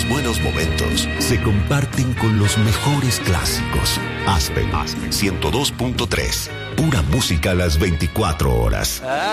los buenos momentos se comparten con los mejores clásicos. Aspen 102.3. Pura música a las 24 horas.